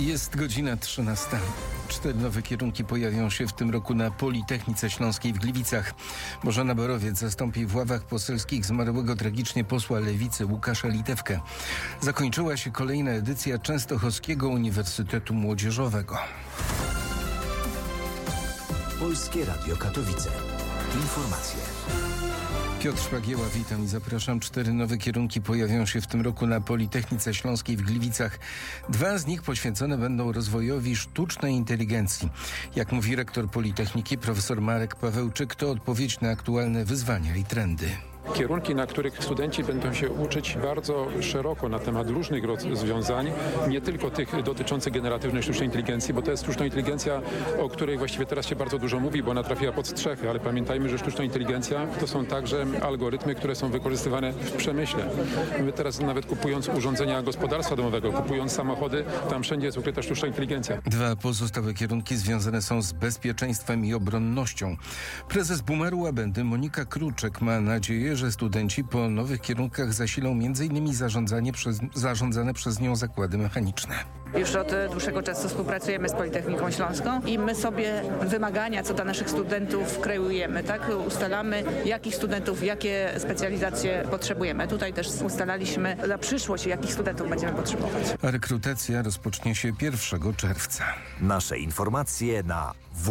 Jest godzina 13. 4 nowe kierunki pojawią się w tym roku na Politechnice Śląskiej w Gliwicach. Bożena Borowiec zastąpi w ławach poselskich zmarłego tragicznie posła Lewicy Łukasza Litewkę. Zakończyła się kolejna edycja Częstochowskiego Uniwersytetu Młodzieżowego. Polskie Radio Katowice. Informacje. Piotr Szpagieła, witam i zapraszam. 4 nowe kierunki pojawią się w tym roku na Politechnice Śląskiej w Gliwicach. 2 z nich poświęcone będą rozwojowi sztucznej inteligencji. Jak mówi rektor Politechniki, profesor Marek Pawełczyk, to odpowiedź na aktualne wyzwania i trendy. Kierunki, na których studenci będą się uczyć bardzo szeroko na temat różnych rozwiązań, nie tylko tych dotyczących generatywnej sztucznej inteligencji, bo to jest sztuczna inteligencja, o której właściwie teraz się bardzo dużo mówi, bo ona trafiła pod strzechy, ale pamiętajmy, że sztuczna inteligencja to są także algorytmy, które są wykorzystywane w przemyśle. My teraz nawet kupując urządzenia gospodarstwa domowego, kupując samochody, tam wszędzie jest ukryta sztuczna inteligencja. 2 pozostałe kierunki związane są z bezpieczeństwem i obronnością. Prezes Bumeru Łabędy Monika Kruczek ma nadzieję, że studenci po nowych kierunkach zasilą m.in. zarządzane przez nią zakłady mechaniczne. Już od dłuższego czasu współpracujemy z Politechniką Śląską i my sobie wymagania co do naszych studentów kreujemy, tak? Ustalamy, jakich studentów, jakie specjalizacje potrzebujemy. Tutaj też ustalaliśmy na przyszłość, jakich studentów będziemy potrzebować. A rekrutacja rozpocznie się 1 czerwca. Nasze informacje na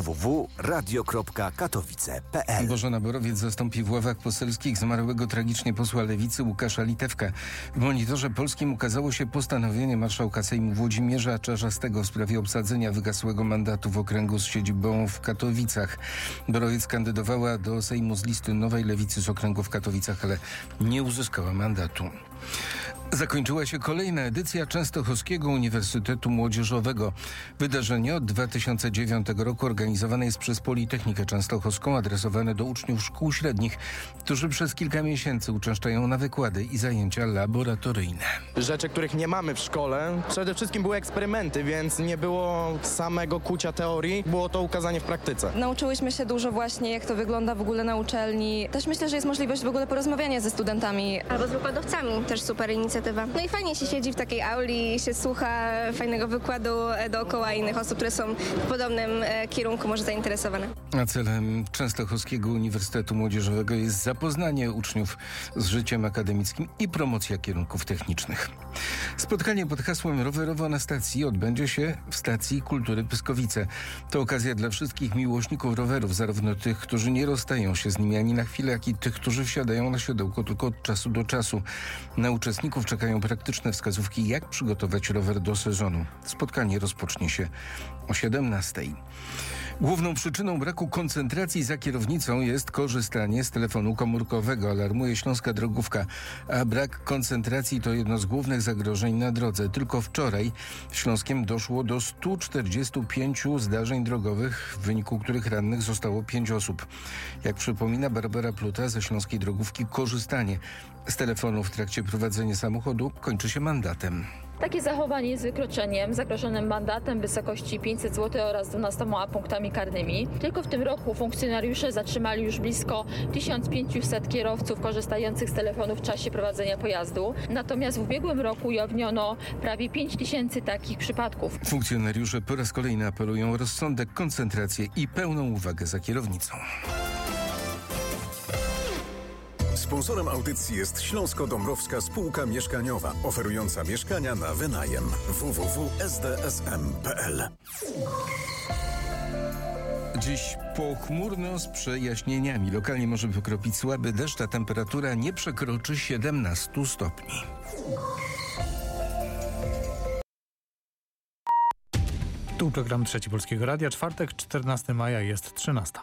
www.radio.katowice.pl. Bożena Borowiec zastąpi w ławach poselskich zmarłego tragicznie posła Lewicy Łukasza Litewkę. W Monitorze Polskim ukazało się postanowienie marszałka Sejmu Włodzimierza Czarzastego w sprawie obsadzenia wygasłego mandatu w okręgu z siedzibą w Katowicach. Borowiec kandydowała do Sejmu z listy Nowej Lewicy z okręgu w Katowicach, ale nie uzyskała mandatu. Zakończyła się kolejna edycja Częstochowskiego Uniwersytetu Młodzieżowego. Wydarzenie od 2009 roku organizowane jest przez Politechnikę Częstochowską, adresowane do uczniów szkół średnich, którzy przez kilka miesięcy uczęszczają na wykłady i zajęcia laboratoryjne. Rzeczy, których nie mamy w szkole, przede wszystkim były eksperymenty, więc nie było samego kucia teorii, było to ukazanie w praktyce. Nauczyłyśmy się dużo właśnie, jak to wygląda w ogóle na uczelni. Też myślę, że jest możliwość w ogóle porozmawiania ze studentami. Albo z wykładowcami, też super inicjatywa. No i fajnie się siedzi w takiej auli i się słucha fajnego wykładu dookoła innych osób, które są w podobnym kierunku może zainteresowane. A celem Częstochowskiego Uniwersytetu Młodzieżowego jest zapoznanie uczniów z życiem akademickim i promocja kierunków technicznych. Spotkanie pod hasłem Rowerowo na stacji odbędzie się w Stacji Kultury Pyskowice. To okazja dla wszystkich miłośników rowerów, zarówno tych, którzy nie rozstają się z nimi ani na chwilę, jak i tych, którzy wsiadają na siodełko tylko od czasu do czasu. Na uczestników czekają praktyczne wskazówki, jak przygotować rower do sezonu. Spotkanie rozpocznie się o 17:00. Główną przyczyną braku koncentracji za kierownicą jest korzystanie z telefonu komórkowego, alarmuje Śląska Drogówka. A brak koncentracji to jedno z głównych zagrożeń na drodze. Tylko wczoraj w Śląskiem doszło do 145 zdarzeń drogowych, w wyniku których rannych zostało 5 osób. Jak przypomina Barbara Pluta ze Śląskiej Drogówki, korzystanie z telefonu w trakcie prowadzenia samochodu kończy się mandatem. Takie zachowanie jest wykroczeniem zagrożonym mandatem w wysokości 500 zł oraz 12 punktami karnymi. Tylko w tym roku funkcjonariusze zatrzymali już blisko 1500 kierowców korzystających z telefonu w czasie prowadzenia pojazdu. Natomiast w ubiegłym roku ujawniono prawie 5000 takich przypadków. Funkcjonariusze po raz kolejny apelują o rozsądek, koncentrację i pełną uwagę za kierownicą. Sponsorem audycji jest Śląsko-Dąbrowska Spółka Mieszkaniowa, oferująca mieszkania na wynajem. www.sdsm.pl. Dziś pochmurno z przejaśnieniami. Lokalnie może pokropić słaby deszcz, a temperatura nie przekroczy 17 stopni. Tu program Trzeci Polskiego Radia. Czwartek, 14 maja, jest 13.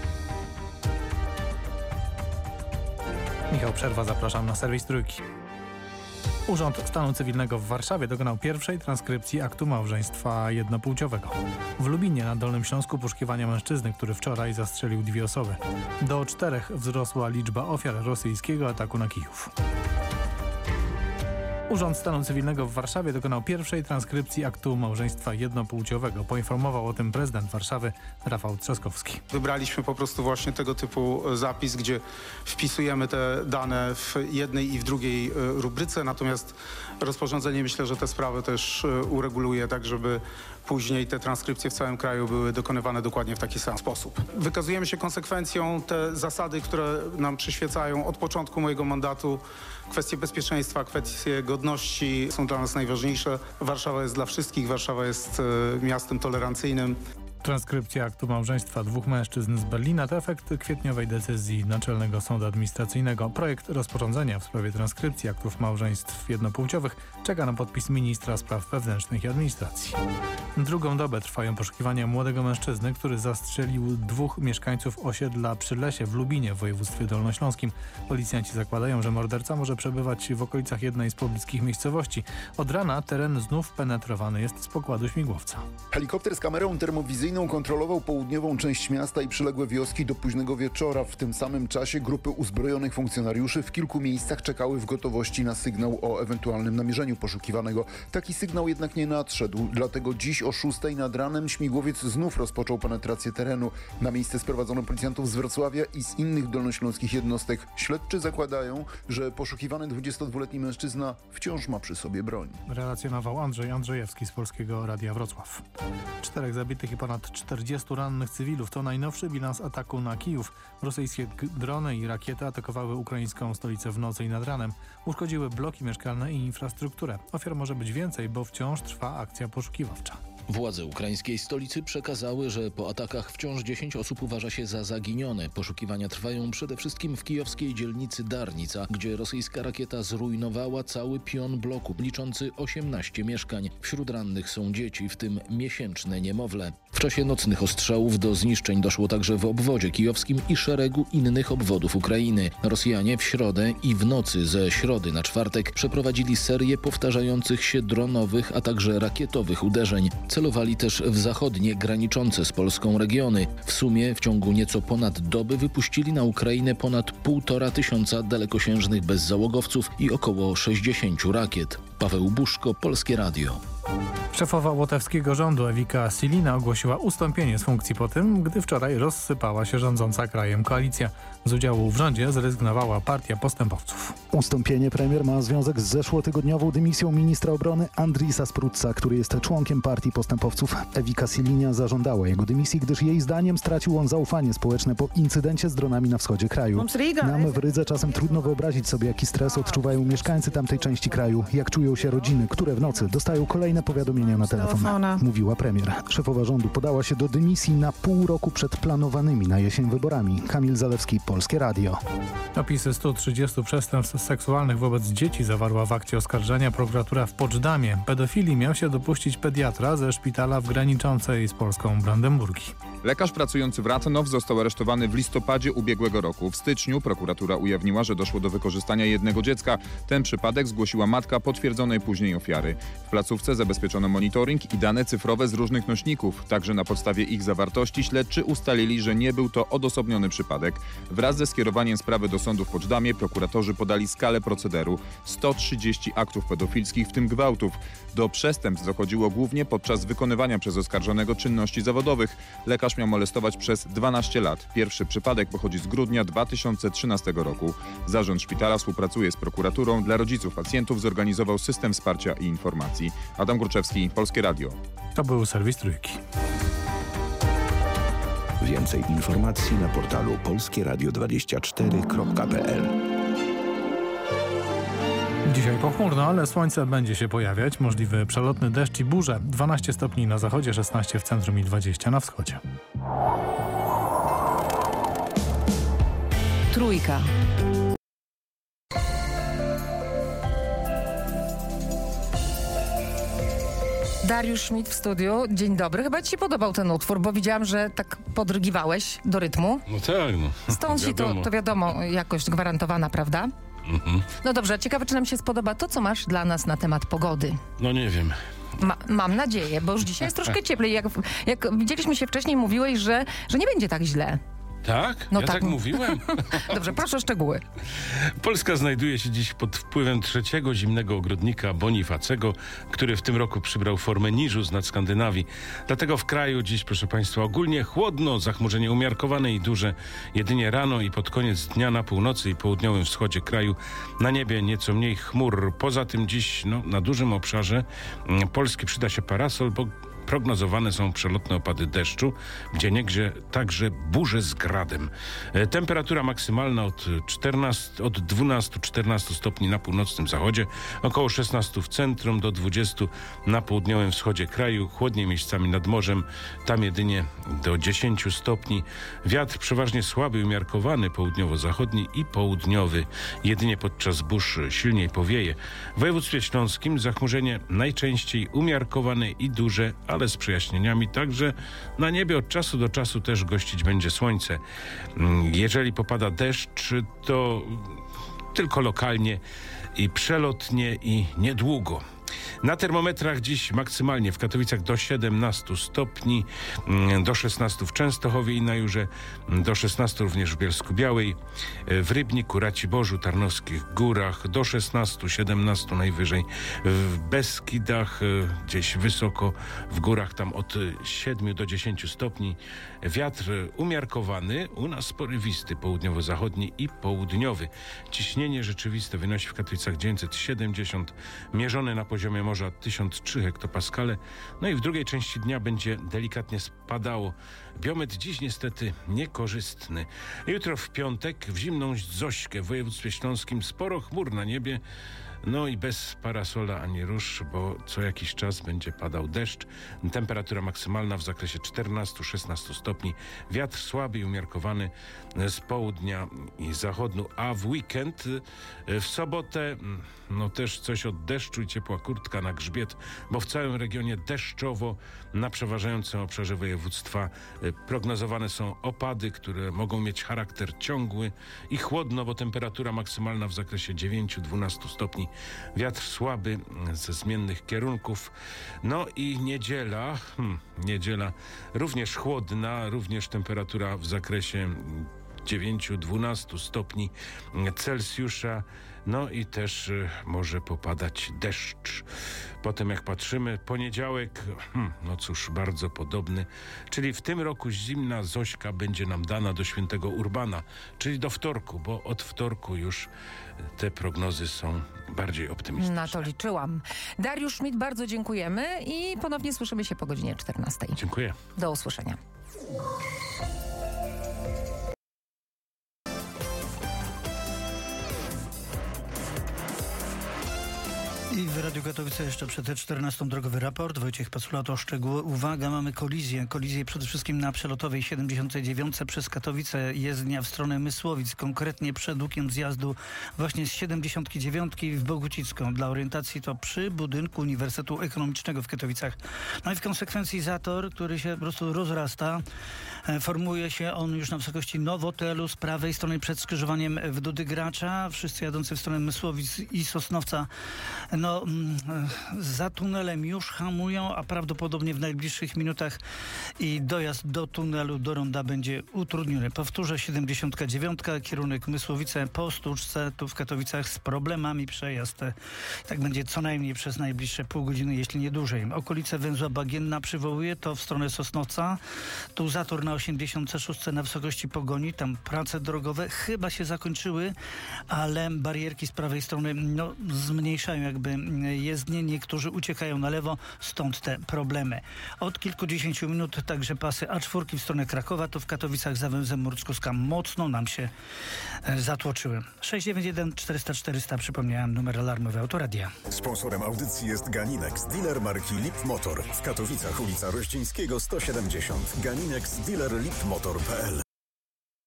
Michał Przerwa, zapraszam na serwis Trójki. Urząd Stanu Cywilnego w Warszawie dokonał pierwszej transkrypcji aktu małżeństwa jednopłciowego. W Lubinie na Dolnym Śląsku poszukiwania mężczyzny, który wczoraj zastrzelił 2 osoby. Do 4 wzrosła liczba ofiar rosyjskiego ataku na Kijów. Urząd Stanu Cywilnego w Warszawie dokonał pierwszej transkrypcji aktu małżeństwa jednopłciowego. Poinformował o tym prezydent Warszawy Rafał Trzaskowski. Wybraliśmy po prostu właśnie tego typu zapis, gdzie wpisujemy te dane w jednej i w drugiej rubryce, natomiast rozporządzenie myślę, że te sprawy też ureguluje tak, żeby później te transkrypcje w całym kraju były dokonywane dokładnie w taki sam sposób. Wykazujemy się konsekwencją. Te zasady, które nam przyświecają od początku mojego mandatu, kwestie bezpieczeństwa, kwestie godności są dla nas najważniejsze. Warszawa jest dla wszystkich, Warszawa jest miastem tolerancyjnym. Transkrypcja aktu małżeństwa dwóch mężczyzn z Berlina to efekt kwietniowej decyzji Naczelnego Sądu Administracyjnego. Projekt rozporządzenia w sprawie transkrypcji aktów małżeństw jednopłciowych czeka na podpis ministra spraw wewnętrznych i administracji. Drugą dobę trwają poszukiwania młodego mężczyzny, który zastrzelił dwóch mieszkańców osiedla przy Lesie w Lubinie w województwie dolnośląskim. Policjanci zakładają, że morderca może przebywać w okolicach jednej z pobliskich miejscowości. Od rana teren znów penetrowany jest z pokładu śmigłowca. Helikopter z kamerą termowizyjną kontrolował południową część miasta i przyległe wioski do późnego wieczora. W tym samym czasie grupy uzbrojonych funkcjonariuszy w kilku miejscach czekały w gotowości na sygnał o ewentualnym namierzeniu poszukiwanego. Taki sygnał jednak nie nadszedł, dlatego dziś o 6 nad ranem śmigłowiec znów rozpoczął penetrację terenu. Na miejsce sprowadzono policjantów z Wrocławia i z innych dolnośląskich jednostek. Śledczy zakładają, że poszukiwany 22-letni mężczyzna wciąż ma przy sobie broń. Relacjonował Andrzej Andrzejewski z Polskiego Radia Wrocław. 4 zabitych i ponad 40 rannych cywilów to najnowszy bilans ataku na Kijów. Rosyjskie drony i rakiety atakowały ukraińską stolicę w nocy i nad ranem. Uszkodziły bloki mieszkalne i infrastrukturę. Ofiar może być więcej, bo wciąż trwa akcja poszukiwawcza. Władze ukraińskiej stolicy przekazały, że po atakach wciąż 10 osób uważa się za zaginione. Poszukiwania trwają przede wszystkim w kijowskiej dzielnicy Darnica, gdzie rosyjska rakieta zrujnowała cały pion bloku, liczący 18 mieszkań. Wśród rannych są dzieci, w tym miesięczne niemowlę. W czasie nocnych ostrzałów do zniszczeń doszło także w obwodzie kijowskim i szeregu innych obwodów Ukrainy. Rosjanie w środę i w nocy ze środy na czwartek przeprowadzili serię powtarzających się dronowych, a także rakietowych uderzeń. Celowali też w zachodnie, graniczące z Polską regiony. W sumie w ciągu nieco ponad doby wypuścili na Ukrainę ponad 1500 dalekosiężnych bezzałogowców i około 60 rakiet. Paweł Buszko, Polskie Radio. Szefowa łotewskiego rządu Ewika Silina ogłosiła ustąpienie z funkcji po tym, gdy wczoraj rozsypała się rządząca krajem koalicja. Z udziału w rządzie zrezygnowała Partia Postępowców. Ustąpienie premier ma związek z zeszłotygodniową dymisją ministra obrony Andrisa Sprutsa, który jest członkiem Partii Postępowców. Ewika Silina zażądała jego dymisji, gdyż jej zdaniem stracił on zaufanie społeczne po incydencie z dronami na wschodzie kraju. Nam w Rydze czasem trudno wyobrazić sobie, jaki stres odczuwają mieszkańcy tamtej części kraju, jak czują się rodziny, które w nocy dostają kolejne powiadomienia na telefon, mówiła premier. Szefowa rządu podała się do dymisji na pół roku przed planowanymi na jesień wyborami. Kamil Zalewski, Polskie Radio. Opisy 130 przestępstw seksualnych wobec dzieci zawarła w akcie oskarżenia prokuratura w Poczdamie. Pedofilii miał się dopuścić pediatra ze szpitala w graniczącej z Polską Brandenburgii. Lekarz pracujący w Ratnow został aresztowany w listopadzie ubiegłego roku. W styczniu prokuratura ujawniła, że doszło do wykorzystania jednego dziecka. Ten przypadek zgłosiła matka potwierdzonej później ofiary. W placówce zabezpieczono monitoring i dane cyfrowe z różnych nośników. Także na podstawie ich zawartości śledczy ustalili, że nie był to odosobniony przypadek. Wraz ze skierowaniem sprawy do sądu w Poczdamie prokuratorzy podali skalę procederu. 130 aktów pedofilskich, w tym gwałtów. Do przestępstw dochodziło głównie podczas wykonywania przez oskarżonego czynności zawodowych. Lekarz miał molestować przez 12 lat. Pierwszy przypadek pochodzi z grudnia 2013 roku. Zarząd szpitala współpracuje z prokuraturą. Dla rodziców pacjentów zorganizował system wsparcia i informacji. Adam Górczewski, Polskie Radio. To był serwis Trójki. Więcej informacji na portalu polskieradio24.pl. Dzisiaj pochmurno, ale słońce będzie się pojawiać. Możliwy przelotny deszcz i burze. 12 stopni na zachodzie, 16 w centrum i 20 na wschodzie. Trójka. Dariusz Schmidt w studiu. Dzień dobry. Chyba ci się podobał ten utwór, bo widziałam, że tak podrygiwałeś do rytmu. No tak, no. Stąd ci to wiadomo, jakość gwarantowana, prawda? Mhm. No dobrze, ciekawe, czy nam się spodoba to, co masz dla nas na temat pogody. No nie wiem. Mam nadzieję, bo już dzisiaj jest troszkę cieplej. Jak widzieliśmy się wcześniej, mówiłeś, że nie będzie tak źle. Tak? No Ja tak mówiłem? Dobrze, proszę szczegóły. Polska znajduje się dziś pod wpływem trzeciego zimnego ogrodnika Bonifacego, który w tym roku przybrał formę niżu z nad Skandynawii. Dlatego w kraju dziś, proszę Państwa, ogólnie chłodno, zachmurzenie umiarkowane i duże. Jedynie rano i pod koniec dnia na północy i południowym wschodzie kraju na niebie nieco mniej chmur. Poza tym dziś na dużym obszarze Polski przyda się parasol, bo prognozowane są przelotne opady deszczu, gdzieniegdzie także burze z gradem. Temperatura maksymalna od 12-14 stopni na północnym zachodzie, około 16 w centrum, do 20 na południowym wschodzie kraju, chłodniej miejscami nad morzem, tam jedynie do 10 stopni. Wiatr przeważnie słaby, umiarkowany, południowo-zachodni i południowy. Jedynie podczas burz silniej powieje. W województwie śląskim zachmurzenie najczęściej umiarkowane i duże, ale z przejaśnieniami, także na niebie od czasu do czasu też gościć będzie słońce. Jeżeli popada deszcz, to tylko lokalnie i przelotnie i niedługo. Na termometrach dziś maksymalnie w Katowicach do 17 stopni, do 16 w Częstochowie i na Jurze, do 16 również w Bielsku-Białej, w Rybniku, Raciborzu, Tarnowskich Górach, do 16-17 najwyżej, w Beskidach, gdzieś wysoko w górach, tam od 7 do 10 stopni. Wiatr umiarkowany, u nas porywisty, południowo-zachodni i południowy. Ciśnienie rzeczywiste wynosi w Katowicach 970, mierzone na poziomie morza 1003 hektopaskale. No i w drugiej części dnia będzie delikatnie spadało. Biometr dziś niestety niekorzystny. Jutro w piątek w zimną Zośkę w województwie śląskim sporo chmur na niebie. No i bez parasola ani róż, bo co jakiś czas będzie padał deszcz. Temperatura maksymalna w zakresie 14-16 stopni. Wiatr słaby i umiarkowany z południa i zachodu. A w weekend, w sobotę, też coś od deszczu i ciepła kurtka na grzbiet, bo w całym regionie deszczowo. Na przeważającym obszarze województwa prognozowane są opady, które mogą mieć charakter ciągły i chłodno, bo temperatura maksymalna w zakresie 9-12 stopni. Wiatr słaby ze zmiennych kierunków. No i niedziela również chłodna, również temperatura w zakresie 9-12 stopni Celsjusza. No i też może popadać deszcz. Potem jak patrzymy, poniedziałek, no cóż, bardzo podobny. Czyli w tym roku zimna Zośka będzie nam dana do świętego Urbana, czyli do wtorku, bo od wtorku już te prognozy są bardziej optymistyczne. Na to liczyłam. Dariusz Schmidt, bardzo dziękujemy i ponownie słyszymy się po godzinie 14. Dziękuję. Do usłyszenia. I w Radiu Katowice jeszcze przed 14 drogowy raport. Wojciech Pacula, to szczegóły. Uwaga, mamy kolizję przede wszystkim na przelotowej 79 przez Katowice, jezdnia w stronę Mysłowic, konkretnie przed łukiem zjazdu właśnie z 79 w Bogucicką. Dla orientacji to przy budynku Uniwersytetu Ekonomicznego w Katowicach. No i w konsekwencji zator, który się po prostu rozrasta. Formuje się on już na wysokości Nowotelu z prawej strony przed skrzyżowaniem w Dudy-Gracza. Wszyscy jadący w stronę Mysłowic i Sosnowca za tunelem już hamują, a prawdopodobnie w najbliższych minutach i dojazd do tunelu, do ronda będzie utrudniony. Powtórzę, 79, kierunek Mysłowice po Stłuczce, tu w Katowicach z problemami przejazd. Tak będzie co najmniej przez najbliższe pół godziny, jeśli nie dłużej. Okolice węzła Bagienna przywołuje to w stronę Sosnowca. Tu zator na 86 na wysokości Pogoni, tam prace drogowe chyba się zakończyły, ale barierki z prawej strony zmniejszają jakby jezdnie. Niektórzy uciekają na lewo, stąd te problemy. Od kilkudziesięciu minut także pasy A4 w stronę Krakowa, to w Katowicach za węzłem Murczkowska mocno nam się zatłoczyły. 691 400 400, przypomniałem, numer alarmowy Autoradia. Sponsorem audycji jest Ganinex, dealer marki Lip Motor. W Katowicach ulica Rościńskiego 170. Ganinex, dealer lipmotor.pl.